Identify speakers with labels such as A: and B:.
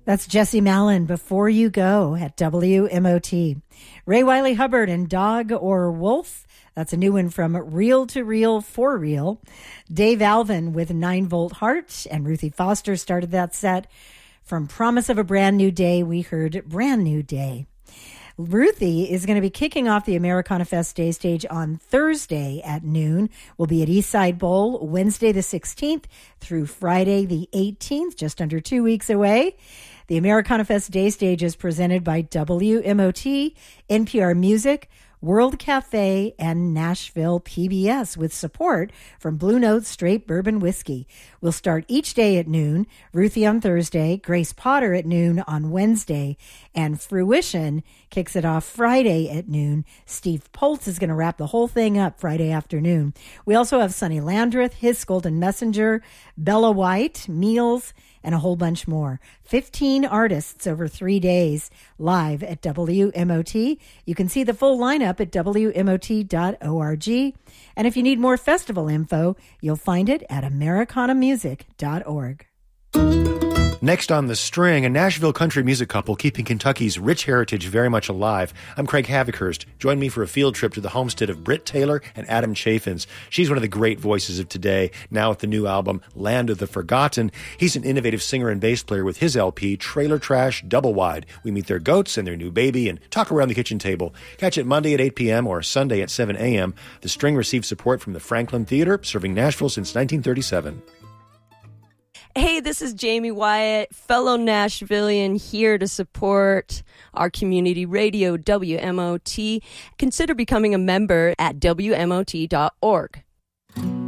A: That's Jesse Malin, Before You Go at WMOT. Ray Wiley Hubbard and Dog or Wolf. That's a new one from Reel to Reel for Real. Dave Alvin with 9-Volt Heart, and Ruthie Foster started that set. From Promise of a Brand New Day, we heard Brand New Day. Ruthie is going to be kicking off the Americana Fest Day Stage on Thursday at noon. We'll be at Eastside Bowl Wednesday the 16th through Friday the 18th, just under 2 weeks away. The Americana Fest Day Stage is presented by WMOT, NPR Music, World Cafe, and Nashville PBS with support from Blue Note Straight Bourbon Whiskey. We'll start each day at noon. Ruthie on Thursday, Grace Potter at noon on Wednesday, and Fruition kicks it off Friday at noon. Steve Poltz is going to wrap the whole thing up Friday afternoon. We also have Sonny Landreth, His Golden Messenger, Bella White, Meals, and a whole bunch more. 15 artists over 3 days live at WMOT. You can see the full lineup at WMOT.org. And if you need more festival info, you'll find it at AmericanaMusic.org.
B: Next on the string, a Nashville country music couple keeping Kentucky's rich heritage very much alive. I'm Craig Havikhurst. Join me for a field trip to the homestead of Britt Taylor and Adam Chaffins. She's one of the great voices of today, now with the new album, Land of the Forgotten. He's an innovative singer and bass player with his LP, Trailer Trash Double Wide. We meet their goats and their new baby and talk around the kitchen table. Catch it Monday at 8 p.m. or Sunday at 7 a.m. The string receives support from the Franklin Theater, serving Nashville since 1937.
C: Hey, this is Jamie Wyatt, fellow Nashvillian, here to support our community radio, WMOT. Consider becoming a member at WMOT.org.